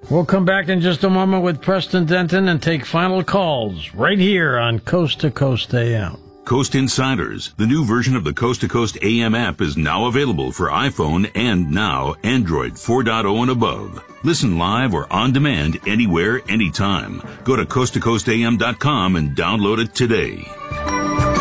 We'll come back in just a moment with Preston Denton and take final calls right here on Coast to Coast AM. Coast Insiders, the new version of the Coast to Coast AM app, is now available for iPhone and now Android 4.0 and above. Listen live or on demand anywhere, anytime. Go to coasttocoastam.com and download it today.